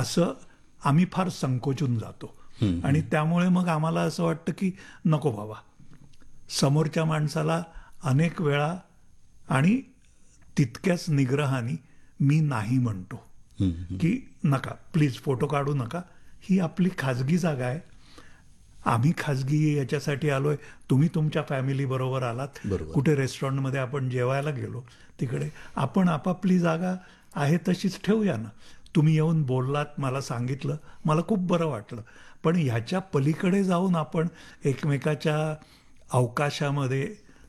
असं आम्ही फार संकोचून जातो. आणि त्यामुळे मग आम्हाला असं वाटतं की नको बाबा, समोरच्या माणसाला अनेक वेळा आणि तितक्याच निग्रहाने मी नाही म्हणतो की नका, प्लीज फोटो काढू नका, ही आपली खाजगी जागा आहे, आम्ही खाजगी याच्यासाठी आलोय, तुम्ही तुमच्या फॅमिली बरोबर आलात, कुठे रेस्टॉरंटमध्ये आपण जेवायला गेलो तिकडे आपण आपापली जागा आहे तशीच ठेवूया ना. तुम्ही येऊन बोललात, मला सांगितलं, मला खूप बरं वाटलं, पण ह्याच्या पलीकडे जाऊन आपण एकमेकाच्या अवकाशामध्ये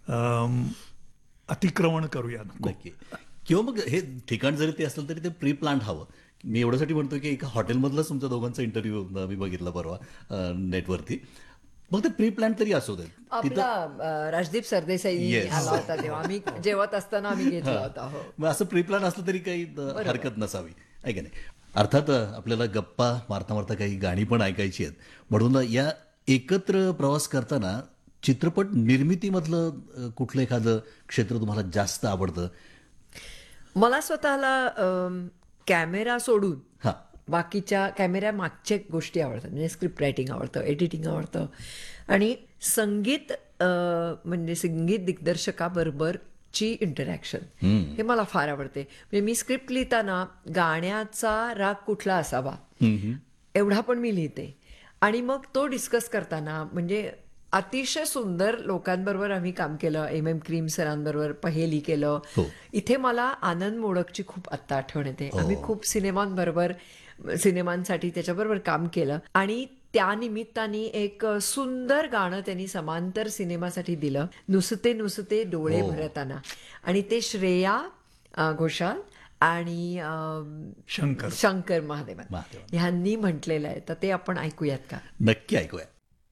अतिक्रमण करूया नको. नक्की. किंवा मग हे ठिकाण जरी ते असलं तरी ते प्री प्लॅन्ड हवं. मी एवढ्यासाठी म्हणतो की एका हॉटेलमधलाच तुमच्या दोघांचा इंटरव्ह्यू मी बघितला परवा नेटवरती. मग ते प्री प्लॅन तरी असू दे. आपला राजदीप सरदेसाई Yes. आला होता तेव्हा आम्ही जेवत असताना आम्ही घेतला होता. हो. मग असं प्री प्लॅन असलं तरी काही हरकत नसावी, आहे की नाही. अर्थात आपल्याला गप्पा मारता मारता काही गाणी पण ऐकायची आहेत, म्हणून या एकत्र प्रवास करताना चित्रपट निर्मितीमधलं कुठलं एखादं क्षेत्र तुम्हाला जास्त आवडतं? मला स्वतःला कॅमेरा सोडून हां. बाकीच्या कॅमेऱ्या मागच्या गोष्टी आवडतात. म्हणजे स्क्रिप्ट रायटिंग आवडतं, एडिटिंग आवडतं आणि संगीत म्हणजे संगीत दिग्दर्शकाबरोबरची इंटरॅक्शन हे मला फार आवडते. म्हणजे मी स्क्रिप्ट लिहिताना गाण्याचा राग कुठला असावा एवढा पण मी लिहिते आणि मग तो डिस्कस करताना म्हणजे अतिशय सुंदर लोकांबरोबर आम्ही काम केलं. MM क्रीम सरांबरोबर पहेली केलं. इथे मला आनंद मोडकची खूप आत्ता आठवण येते. आम्ही खूप सिनेमांसाठी त्याच्याबरोबर काम केलं आणि त्या निमित्ताने एक सुंदर गाणं त्यांनी समांतर सिनेमासाठी दिलं, नुसते नुसते डोळे भरताना, आणि ते श्रेया घोषाल आणि शंकर महादेवन ह्यांनी म्हटलेलं आहे. तर ते आपण ऐकूयात का? नक्की ऐकूया.